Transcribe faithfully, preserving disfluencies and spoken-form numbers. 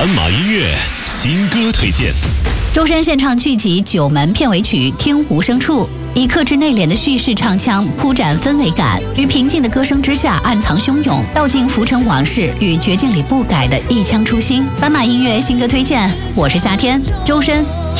斑马音乐新歌推荐。 周深献唱剧集《九门》片尾曲《听无声处》，以克制内敛的叙事唱腔铺展氛围感，于平静的歌声之下暗藏汹涌，道尽浮沉往事与绝境里不改的一腔初心。斑马音乐新歌推荐，我是夏天，周深。